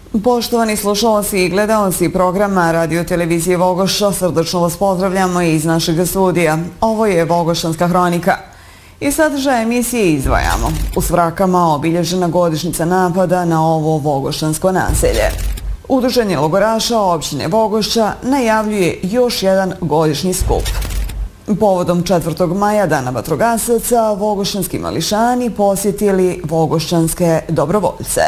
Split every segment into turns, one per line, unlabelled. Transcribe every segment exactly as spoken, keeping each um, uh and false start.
Poštovani slušalci i gledalci programa Radio Televizije Vogoša, srdačno vas pozdravljamo iz našeg studija. Ovo je Vogošanska hronika. I sadržaj emisije izdvajamo. U Svrakama obilježena godišnjica napada na ovo vogošansko naselje. Udruženje logoraša općine Vogošća najavljuje još jedan godišnji skup. Povodom četvrtog maja, Dana vatrogasaca, vogošanski mališani posjetili vogošćanske dobrovoljce.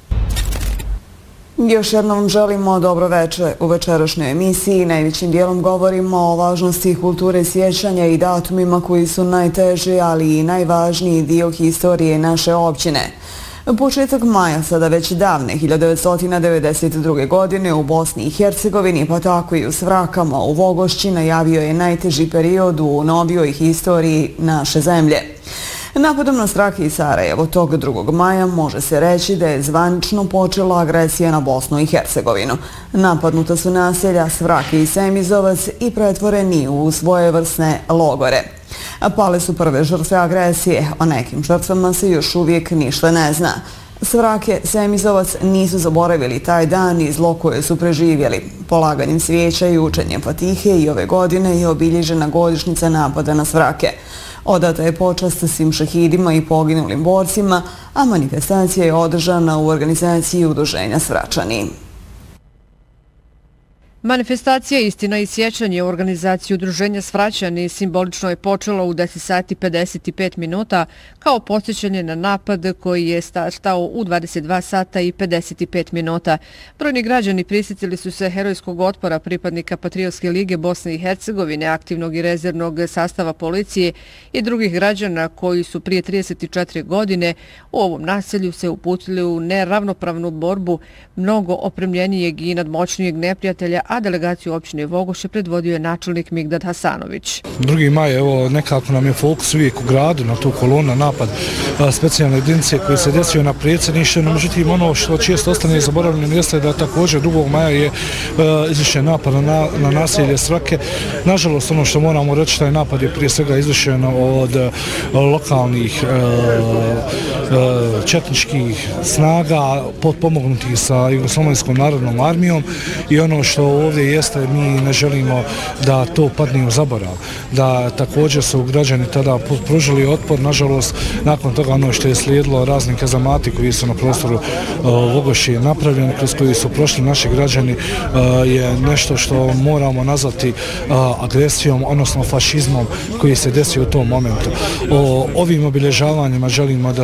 Još jednom vam želimo dobro večer. U večerašnjoj emisiji najvećim dijelom govorimo o važnosti kulture sjećanja i datumima koji su najteži, ali i najvažniji dio historije naše općine. Početak maja, sada već davne hiljadu devetsto devedeset druge. godine u Bosni i Hercegovini, pa tako i u Svrakama u Vogošći, najavio je najteži period u novijoj historiji naše zemlje. Napadom na Svrake i Sarajevo tog drugog maja može se reći da je zvanično počela agresija na Bosnu i Hercegovinu. Napadnuta su naselja Svrake i Semizovac i pretvoreni u svojevrsne logore. Pale su prve žrtve agresije, o nekim žrtvama se još uvijek ništa ne zna. Svrake, Semizovac nisu zaboravili taj dan i zlo koje su preživjeli. Polaganjem svijeća i učenjem Fatihe i ove godine je obilježena godišnjica napada na Svrake. Odata je počast svim šehidima i poginulim borcima, a manifestacija je održana u organizaciji Udruženja Svračani.
Manifestacija Istina i sjećanje u organizaciji Udruženja Svraćani simbolično je počela u deset sati pedeset pet minuta kao podsjećanje na napad koji je stao u dvadeset dva sata i pedeset pet minuta. Brojni građani prisjetili su se herojskog otpora pripadnika Patriotske lige Bosne i Hercegovine, aktivnog i rezervnog sastava policije i drugih građana koji su prije trideset četiri godine u ovom naselju se uputili u neravnopravnu borbu mnogo opremljenijeg i nadmoćnijeg neprijatelja, a delegaciju općine Vogoš je predvodio je načelnik Migdad Hasanović.
Drugi maj, evo, nekako nam je fokus uvijek u gradu na tu kolonu, napad specijalne jedinice koji se desio na predsjedništvu. Međutim, ono što često ostane zaboravljeno jeste da također drugog maja je izvršen napad na, na naselje Svrake. Nažalost, ono što moramo reći, taj napad je prije svega izvršen od lokalnih četničkih snaga potpomognutih sa Jugoslovenskom narodnom armijom i ono što ovdje jeste, mi ne želimo da to padne u zaborav, da također su građani tada pružili otpor. Nažalost, nakon toga ono što je slijedilo razni kazamati koji su na prostoru Vogošće napravljeni, kroz koji su prošli naši građani, je nešto što moramo nazvati agresijom, odnosno fašizmom koji se desio u tom momentu. O ovim obilježavanjima želimo da